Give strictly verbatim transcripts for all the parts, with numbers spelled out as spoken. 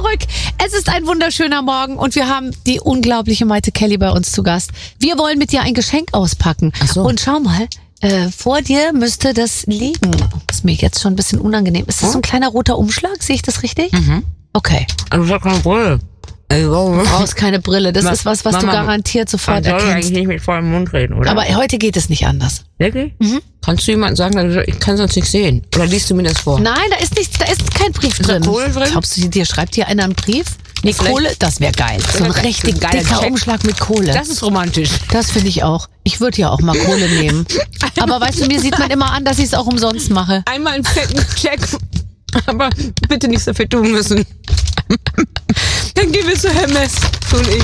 zurück. Es ist ein wunderschöner Morgen und wir haben die unglaubliche Maite Kelly bei uns zu Gast. Wir wollen mit dir ein Geschenk auspacken. Ach so. Und schau mal, äh, vor dir müsste das liegen. Das ist mir jetzt schon ein bisschen unangenehm. Ist das so ein kleiner roter Umschlag? Sehe ich das richtig? Mhm. Okay. Also ich hab keine Brille. Du brauchst keine Brille. Das ist was, was Mama, du garantiert sofort man soll erkennst. eigentlich nicht mit vollem Mund reden, oder? Aber heute geht es nicht anders. Wirklich? Mhm. Kannst du jemandem sagen, ich kann sonst nicht sehen? Oder liest du mir das vor? Nein, da ist nichts, da ist kein Brief Ist da drin. Kohle drin? Glaubst du, dir schreibt hier einer einen Brief? Nee, Vielleicht- Kohle, das wäre geil. So ein wär richtig ein geiler dicker Check. Umschlag mit Kohle. Das ist romantisch. Das finde ich auch. Ich würde ja auch mal Kohle nehmen. Aber weißt du, mir sieht man immer an, dass ich es auch umsonst mache. Einmal einen fetten Check, aber bitte nicht so viel tun müssen. Dann gehen wir zu Hermes, du und ich.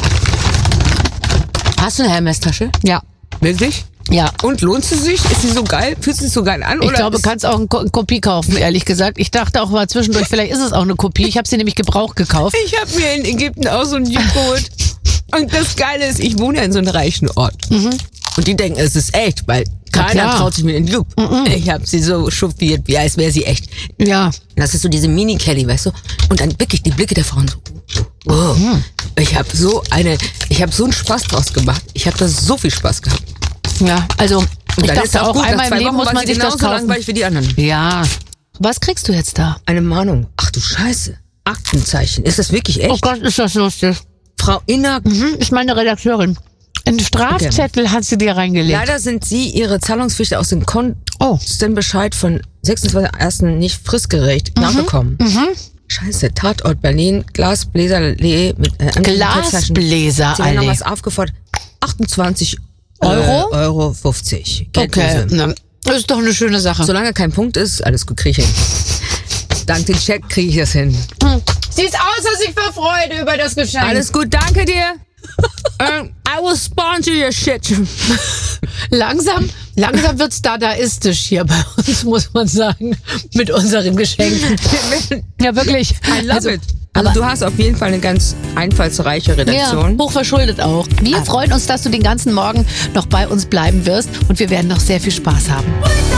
Hast du eine Hermes-Tasche? Ja. Wirklich? Ja. Und lohnt sie sich? Ist sie so geil? Fühlt sie sich so geil an? Ich oder glaube, du ist- kannst auch eine Ko- eine Kopie kaufen, ehrlich gesagt. Ich dachte auch mal zwischendurch, vielleicht ist es auch eine Kopie. Ich habe sie nämlich gebraucht gekauft. Ich habe mir in Ägypten auch so ein Jeep geholt. Und das Geile ist, ich wohne ja in so einem reichen Ort. Mhm. Und die denken, es ist echt, weil Na keiner klar. traut sich mir in den Loop. Ich habe sie so chauffiert, wie als wäre sie echt. Ja. Das ist so diese Mini-Kelly, weißt du? Und dann wirklich die Blicke der Frauen so, wow. Ich habe so eine, ich habe so einen Spaß draus gemacht. Ich habe da so viel Spaß gehabt. Ja, also Und ich dann dachte ist auch, gut, nach einmal im zwei Leben Wochen muss war man sie sich das genauso kaufen. langweilig wie die anderen. Ja. Was kriegst du jetzt da? Eine Mahnung. Ach du Scheiße. Aktenzeichen. Ist das wirklich echt? Oh Gott, ist das lustig. Frau Inner, Mhm, ist meine Redakteurin. Einen Strafzettel hat sie dir reingelegt. leider sind Sie Ihre Zahlungspflicht aus dem Oh. Kontenbescheid von sechsundzwanzigsten ersten nicht fristgerecht nachgekommen. Scheiße, Tatort Berlin, Glasbläserallee mit äh, Glasbläserallee. Sie haben noch was aufgefordert. achtundzwanzig Euro? Äh, Euro fünfzig. Okay, Geldlose. na, das ist doch eine schöne Sache. Solange kein Punkt ist, alles gut, kriege ich hin. Dank dem Check kriege ich das hin. Sieht aus, dass ich vor Freude über das Geschenk. Alles gut, danke dir. um, I will sponsor your shit. Langsam, langsam wird's dadaistisch hier bei uns, muss man sagen, mit unseren Geschenken. Ja, wirklich. I love Also, it. Also aber- du hast auf jeden Fall eine ganz einfallsreiche Ja, Redaktion. hochverschuldet auch. Wir freuen uns, dass du den ganzen Morgen noch bei uns bleiben wirst und wir werden noch sehr viel Spaß haben.